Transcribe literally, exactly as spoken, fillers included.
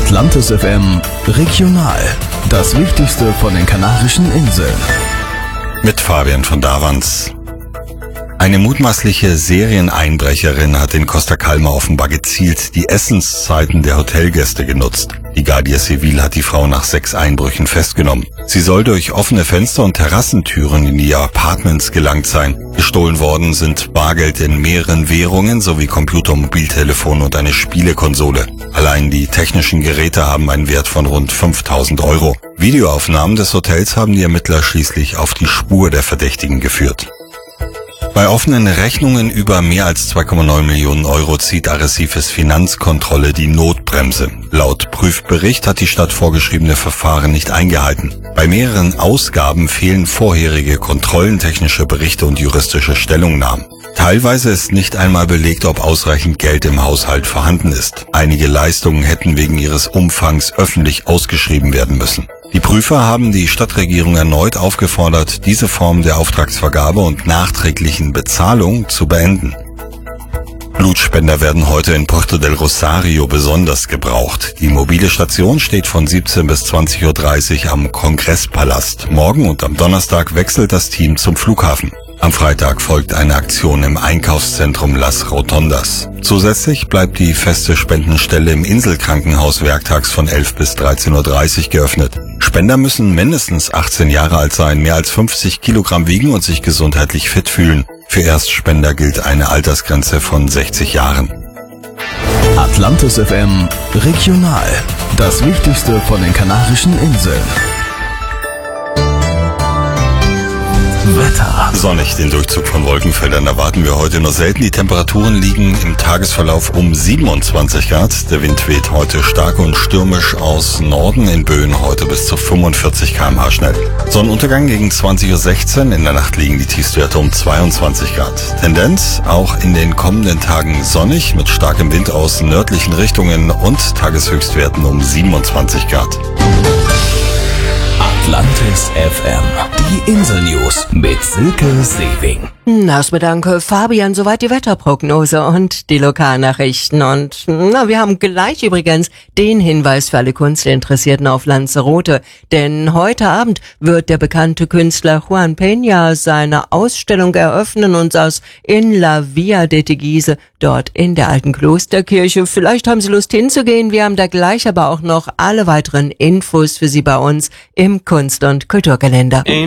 Atlantis F M Regional. Das Wichtigste von den Kanarischen Inseln. Mit Fabian von Davans. Eine mutmaßliche Serieneinbrecherin hat in Costa Calma offenbar gezielt die Essenszeiten der Hotelgäste genutzt. Die Guardia Civil hat die Frau nach sechs Einbrüchen festgenommen. Sie soll durch offene Fenster und Terrassentüren in die Apartments gelangt sein. Gestohlen worden sind Bargeld in mehreren Währungen sowie Computer, Mobiltelefon und eine Spielekonsole. Allein die technischen Geräte haben einen Wert von rund fünftausend Euro. Videoaufnahmen des Hotels haben die Ermittler schließlich auf die Spur der Verdächtigen geführt. Bei offenen Rechnungen über mehr als zwei Komma neun Millionen Euro zieht Arrecifes Finanzkontrolle die Notbremse. Laut Prüfbericht hat die Stadt vorgeschriebene Verfahren nicht eingehalten. Bei mehreren Ausgaben fehlen vorherige Kontrollen, technische Berichte und juristische Stellungnahmen. Teilweise ist nicht einmal belegt, ob ausreichend Geld im Haushalt vorhanden ist. Einige Leistungen hätten wegen ihres Umfangs öffentlich ausgeschrieben werden müssen. Die Prüfer haben die Stadtregierung erneut aufgefordert, diese Form der Auftragsvergabe und nachträglichen Bezahlung zu beenden. Blutspender werden heute in Puerto del Rosario besonders gebraucht. Die mobile Station steht von siebzehn bis zwanzig Uhr dreißig am Kongresspalast. Morgen und am Donnerstag wechselt das Team zum Flughafen. Am Freitag folgt eine Aktion im Einkaufszentrum Las Rotondas. Zusätzlich bleibt die feste Spendenstelle im Inselkrankenhaus werktags von elf bis dreizehn Uhr dreißig geöffnet. Spender müssen mindestens achtzehn Jahre alt sein, mehr als fünfzig Kilogramm wiegen und sich gesundheitlich fit fühlen. Für Erstspender gilt eine Altersgrenze von sechzig Jahren. Atlantis F M Regional. Das Wichtigste von den Kanarischen Inseln. Wetter. Sonnig, den Durchzug von Wolkenfeldern erwarten wir heute nur selten. Die Temperaturen liegen im Tagesverlauf um siebenundzwanzig Grad. Der Wind weht heute stark und stürmisch aus Norden, in Böen heute bis zu fünfundvierzig Kilometer pro Stunde schnell. Sonnenuntergang gegen zwanzig Uhr sechzehn. In der Nacht liegen die Tiefstwerte um zweiundzwanzig Grad. Tendenz auch in den kommenden Tagen sonnig mit starkem Wind aus nördlichen Richtungen und Tageshöchstwerten um siebenundzwanzig Grad. Atlantis F M. Die Insel-News mit Silke Sewing. Erstmal danke, Fabian. Soweit die Wetterprognose und die Lokalnachrichten. Und na, wir haben gleich übrigens den Hinweis für alle Kunstinteressierten auf Lanzarote. Denn heute Abend wird der bekannte Künstler Juan Peña seine Ausstellung eröffnen und saß in La Via de Teguise, dort in der alten Klosterkirche. Vielleicht haben Sie Lust hinzugehen. Wir haben da gleich aber auch noch alle weiteren Infos für Sie bei uns im Kunst- und Kulturkalender.